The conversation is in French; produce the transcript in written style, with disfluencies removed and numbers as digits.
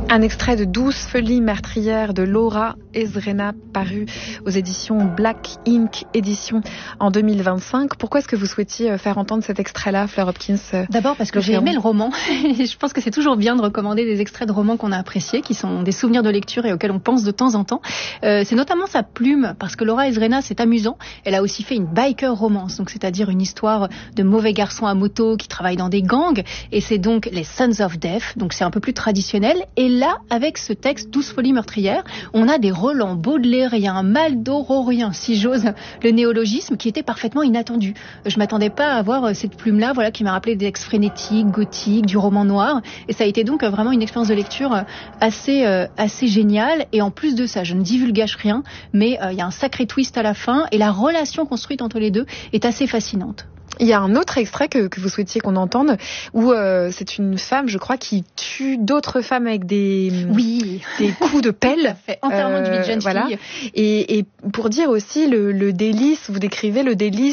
Un extrait de 12 folies meurtrières de Laura Ezrena, paru aux éditions Black Ink Édition en 2025. Pourquoi est-ce que vous souhaitiez faire entendre cet extrait-là, Fleur Hopkins? D'abord parce que j'ai aimé le roman. Je pense que c'est toujours bien de recommander des extraits de romans qu'on a appréciés, qui sont des souvenirs de lecture et auxquels on pense de temps en temps. C'est notamment sa plume, parce que Laura Ezrena, c'est amusant. Elle a aussi fait une biker romance, donc c'est-à-dire une histoire de mauvais garçons à moto qui travaillent dans des gangs, et c'est donc les Sons of Death, donc c'est un peu plus traditionnel. Et là, avec ce texte 12 folies meurtrières, on a des Roland baudelairiens, maldororiens, si j'ose le néologisme, qui était parfaitement inattendu. Je m'attendais pas à avoir cette plume-là, voilà, qui m'a rappelé des textes frénétiques, gothiques, du roman noir, et ça a été donc vraiment une expérience de lecture assez géniale. Et en plus de ça, je ne divulgage rien, mais il y a un sacré twist à la fin, et la relation construite entre les deux est assez fascinante. Il y a un autre extrait que vous souhaitiez qu'on entende, où c'est une femme, je crois, qui tue d'autres femmes avec des coups de pelle. Entièrement du jeune voilà. fille. Et pour dire aussi le délice, vous décrivez le délice